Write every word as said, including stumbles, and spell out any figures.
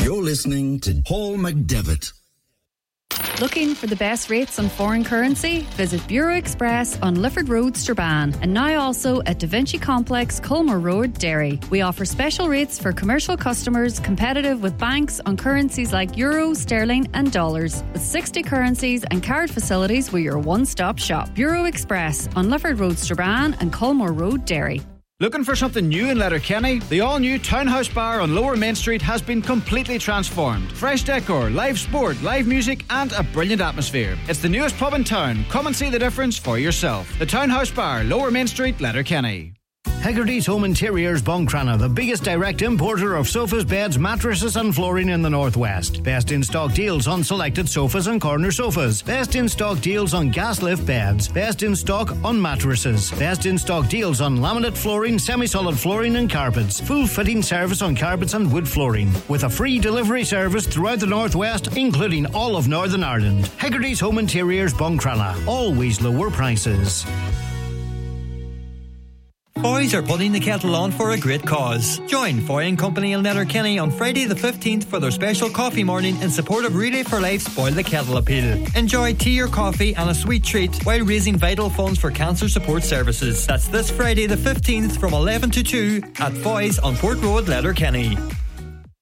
You're listening to Paul McDevitt. Looking for the best rates on foreign currency? Visit Bureau Express on Lifford Road, Strabane, and now also at Da Vinci Complex, Colmore Road, Derry. We offer special rates for commercial customers, competitive with banks on currencies like euro, sterling and dollars. With sixty currencies and card facilities, we're your one-stop shop. Bureau Express on Lifford Road, Strabane and Colmore Road, Derry. Looking for something new in Letterkenny? The all-new Townhouse Bar on Lower Main Street has been completely transformed. Fresh decor, live sport, live music and a brilliant atmosphere. It's the newest pub in town. Come and see the difference for yourself. The Townhouse Bar, Lower Main Street, Letterkenny. Hegarty's Home Interiors Buncrana, the biggest direct importer of sofas, beds, mattresses and flooring in the Northwest. Best in stock deals on selected sofas and corner sofas. Best in stock deals on gas lift beds. Best in stock on mattresses. Best in stock deals on laminate flooring, semi-solid flooring and carpets. Full fitting service on carpets and wood flooring. With a free delivery service throughout the Northwest, including all of Northern Ireland. Hegarty's Home Interiors Buncrana. Always lower prices. Foy's are putting the kettle on for a great cause. Join Foy and Company in Letterkenny on Friday the fifteenth for their special coffee morning in support of Relay for Life's Boil the Kettle appeal. Enjoy tea or coffee and a sweet treat while raising vital funds for cancer support services. That's this Friday the fifteenth from eleven to two at Foy's on Port Road, Letterkenny.